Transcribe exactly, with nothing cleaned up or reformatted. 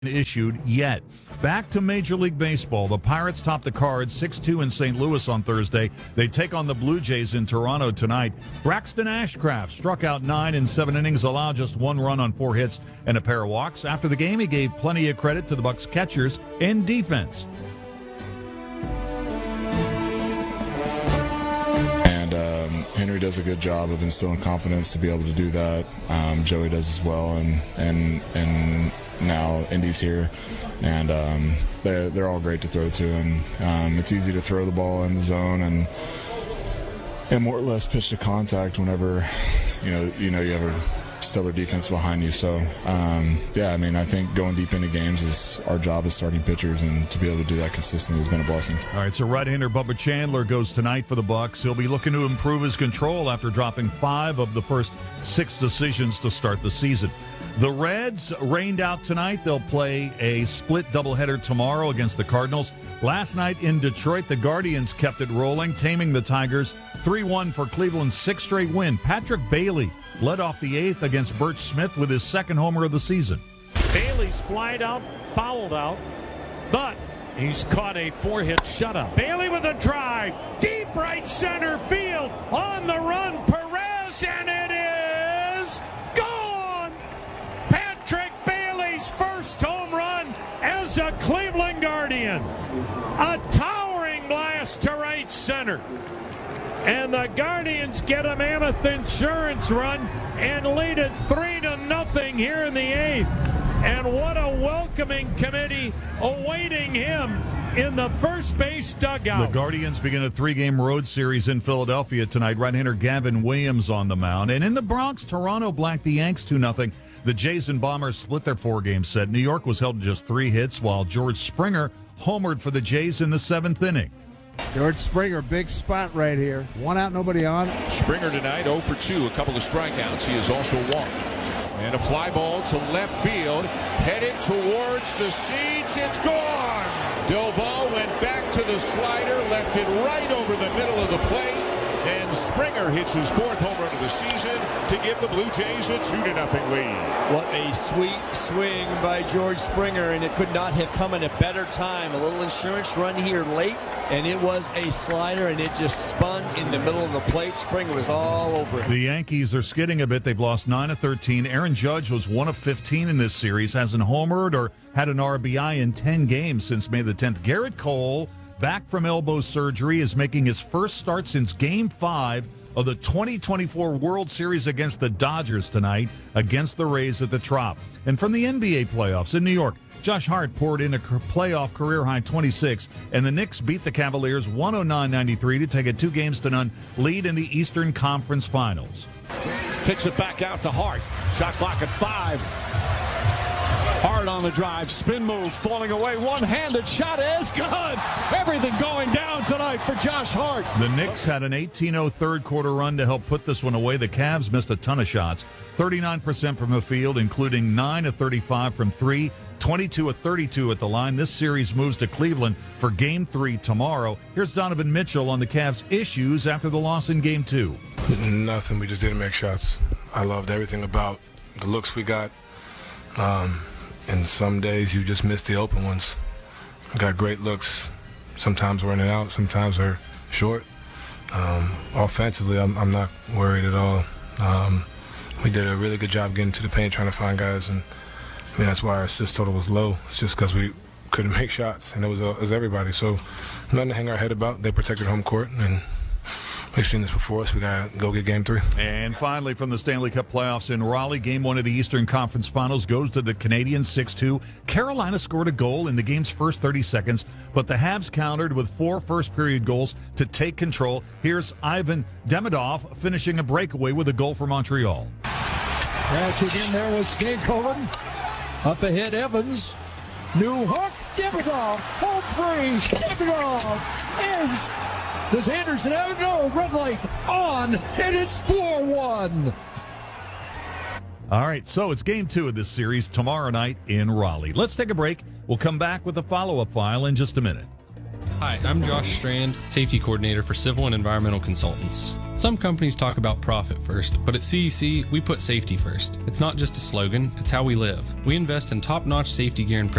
issued yet. Back to Major League Baseball. The Pirates top the Cards six two in Saint Louis on Thursday. They take on the Blue Jays in Toronto tonight. Braxton Ashcraft struck out nine in seven innings, allowed just one run on four hits and a pair of walks. After the game, he gave plenty of credit to the Bucs catchers and defense. And um, Henry does a good job of instilling confidence to be able to do that. Um, Joey does as well, and and and now Indy's here, and um, they're they're all great to throw to, and um, it's easy to throw the ball in the zone and and more or less pitch to contact whenever you know you know you have a stellar defense behind you. So um, yeah, I mean I think going deep into games is our job as starting pitchers, and to be able to do that consistently has been a blessing. All right, so right-hander Bubba Chandler goes tonight for the Bucs. He'll be looking to improve his control after dropping five of the first six decisions to start the season. The Reds rained out tonight. They'll play a split doubleheader tomorrow against the Cardinals. Last night in Detroit, the Guardians kept it rolling, taming the Tigers. three one for Cleveland's sixth straight win. Patrick Bailey led off the eighth against Burch Smith with his second homer of the season. Bailey's flied out, fouled out, but he's caught a four-hit shutout. Bailey with a drive, deep right center field, on the run, Perez, and it is gone! Patrick Bailey's first home run as a Cleveland Guardian. A towering blast to right center. And the Guardians get a Mammoth Insurance run and lead it three to nothing here in the eighth. And what a welcoming committee awaiting him in the first base dugout. The Guardians begin a three-game road series in Philadelphia tonight. Right-hander Gavin Williams on the mound. And in the Bronx, Toronto blanked the Yanks two nothing. The Jays and Bombers split their four-game set. New York was held to just three hits, while George Springer homered for the Jays in the seventh inning. George Springer, big spot right here. One out, nobody on. Springer tonight oh for two, a couple of strikeouts. He has also walked. And a fly ball to left field, headed towards the seats. It's gone. Delval went back to the slider, left it right over the middle of the plate, and Springer hits his fourth home run of the season to give the Blue Jays a two to nothing lead. What a sweet swing by George Springer, and it could not have come at a better time. A little insurance run here late, and it was a slider, and it just spun in the middle of the plate. Springer was all over it. The Yankees are skidding a bit. They've lost nine of thirteen. Aaron Judge was one of fifteen in this series, hasn't homered or had an R B I in ten games since May the tenth. Garrett Cole, back from elbow surgery, is making his first start since Game five of the twenty twenty-four World Series against the Dodgers tonight against the Rays at the Trop. And from the N B A playoffs in New York, Josh Hart poured in a playoff career-high twenty-six, and the Knicks beat the Cavaliers one oh nine ninety-three to take a two games to none lead in the Eastern Conference Finals. Picks it back out to Hart. Shot clock at five. Hard on the drive, spin move, falling away, one-handed shot is good. Everything going down tonight for Josh Hart. The Knicks had an eighteen oh third-quarter run to help put this one away. The Cavs missed a ton of shots, thirty-nine percent from the field, including nine of thirty-five from three, twenty-two of thirty-two at the line. This series moves to Cleveland for Game three tomorrow. Here's Donovan Mitchell on the Cavs' issues after the loss in Game two. Nothing. We just didn't make shots. I loved everything about the looks we got. Um, and some days you just miss the open ones. We got great looks. Sometimes we're in and out. Sometimes we're short. Um, offensively, I'm, I'm not worried at all. Um, we did a really good job getting to the paint, trying to find guys, and I mean that's why our assist total was low. It's just because we couldn't make shots, and it was, uh, it was everybody. So nothing to hang our head about. They protected home court, and we've seen this before, so we got to go get game three. And finally, from the Stanley Cup playoffs in Raleigh, game one of the Eastern Conference Finals goes to the Canadiens six two. Carolina scored a goal in the game's first thirty seconds, but the Habs countered with four first-period goals to take control. Here's Ivan Demidov finishing a breakaway with a goal for Montreal. Crashing in there was Stankoven. Up ahead, Evans. New hook, Demidov. Home free, Demidov. Ends. Does Anderson have it? No, red light on, and it's four one. All right, so it's game two of this series tomorrow night in Raleigh. Let's take a break. We'll come back with the follow-up file in just a minute. Hi, I'm Josh Strand, Safety Coordinator for Civil and Environmental Consultants. Some companies talk about profit first, but at C E C, we put safety first. It's not just a slogan, it's how we live. We invest in top-notch safety gear and